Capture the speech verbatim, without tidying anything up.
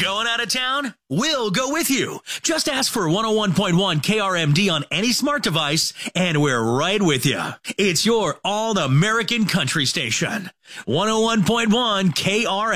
Going out of town? We'll go with you. Just ask for one oh one point one K R M D on any smart device, and we're right with you. It's your all-American country station. one oh one point one K R M D.